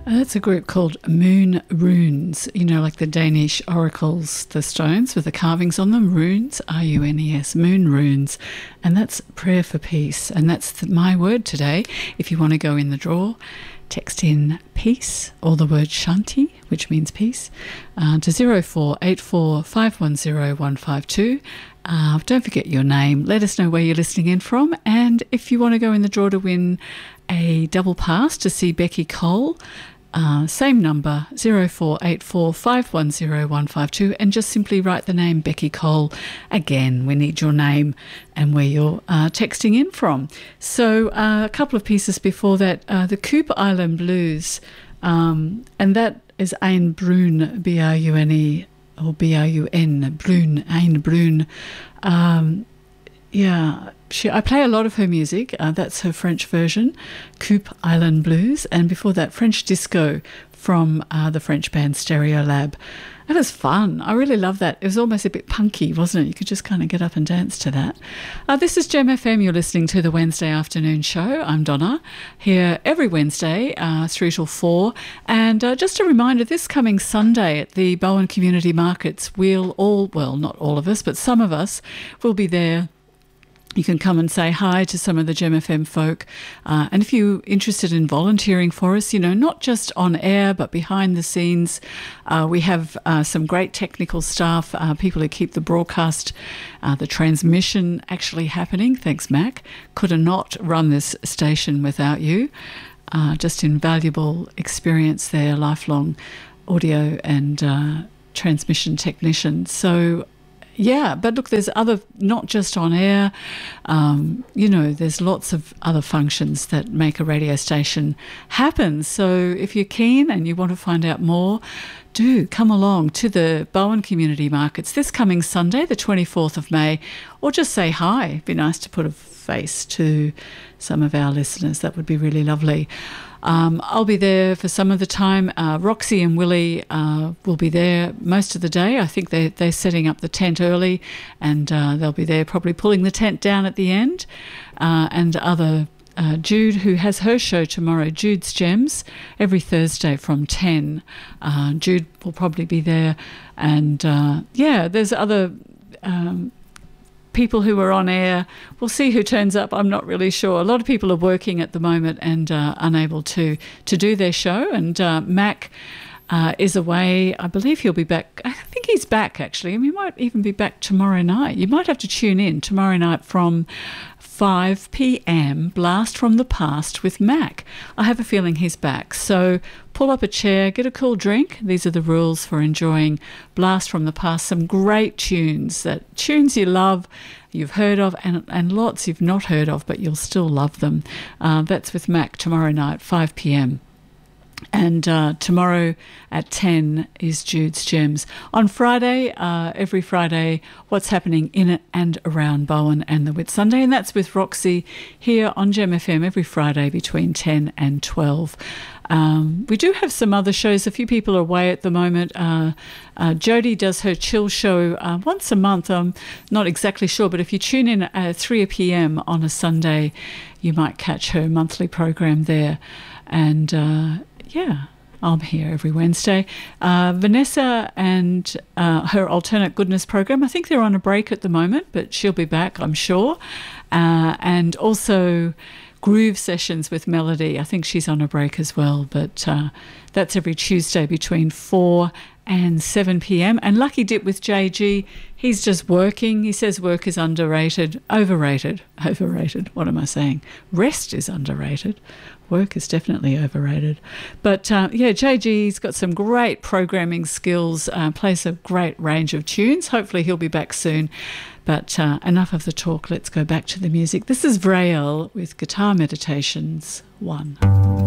That's a group called Moon Runes, you know, like the Danish oracles, the stones with the carvings on them, runes, R-U-N-E-S, Moon Runes, and that's Prayer for Peace, and that's my word today. If you want to go in the draw, text in peace or the word Shanti, which means peace, to 0484 510 152. Don't forget your name. Let us know where you're listening in from. And if you want to go in the draw to win a double pass to see Becky Cole, same number, 0484 510 152, and just simply write the name Becky Cole. Again, we need your name and where you're texting in from. So a couple of pieces before that, the Coop Island Blues, and that is Ain Brune, B-R-U-N-E, or B-R-U-N, Brune, Ain Brune. I play a lot of her music. That's her French version, Coop Island Blues. And before that, French Disco from the French band Stereolab. It was fun. I really love that. It was almost a bit punky, wasn't it? You could just kind of get up and dance to that. This is Gem FM. You're listening to the Wednesday afternoon show. I'm Donna, here every Wednesday, 3 till 4. And just a reminder, this coming Sunday at the Bowen Community Markets, not all of us, but some of us will be there. You can come and say hi to some of the Gem FM folk. And if you're interested in volunteering for us, you know, not just on air, but behind the scenes, we have some great technical staff, people who keep the broadcast, the transmission actually happening. Thanks, Mac. Could have not run this station without you. Just invaluable experience there, lifelong audio and transmission technician. So, yeah, but look, there's other, not just on air, there's lots of other functions that make a radio station happen. So if you're keen and you want to find out more, do come along to the Bowen Community Markets this coming Sunday, the 24th of May, or just say hi. It'd be nice to put a face to some of our listeners. That would be really lovely. I'll be there for some of the time. Roxy and Willie will be there most of the day. I think they're setting up the tent early, and they'll be there probably pulling the tent down at the end. And other Jude, who has her show tomorrow, Jude's Gems, every Thursday from 10. Jude will probably be there. And, there's other people who are on air. We'll see who turns up. I'm not really sure. A lot of people are working at the moment and unable to do their show. And Mac is away. I believe he'll be back. I think he's back, actually. And he might even be back tomorrow night. You might have to tune in tomorrow night from 5 p.m, Blast from the Past with Mac. I have a feeling he's back. So pull up a chair, get a cool drink. These are the rules for enjoying Blast from the Past. Some great tunes you love, you've heard of, and lots you've not heard of, but you'll still love them. That's with Mac tomorrow night, 5 p.m. And tomorrow at 10 is Jude's Gems. On Friday, every Friday, what's happening in and around Bowen and the Whitsunday. And that's with Roxy here on Gem FM every Friday between 10 and 12. We do have some other shows. A few people are away at the moment. Jodie does her chill show once a month. I'm not exactly sure, but if you tune in at 3 p.m. on a Sunday, you might catch her monthly program there. And I'm here every Wednesday. Vanessa and her Alternate Goodness program, I think they're on a break at the moment, but she'll be back, I'm sure. And also Groove Sessions with Melody. I think she's on a break as well, but that's every Tuesday between 4 and 7 p.m. And Lucky Dip with JG, he's just working. He says work is underrated. Overrated. What am I saying? Rest is underrated. Work is definitely overrated. But, JG's got some great programming skills, plays a great range of tunes. Hopefully he'll be back soon. But enough of the talk. Let's go back to the music. This is Vrael with Guitar Meditations 1.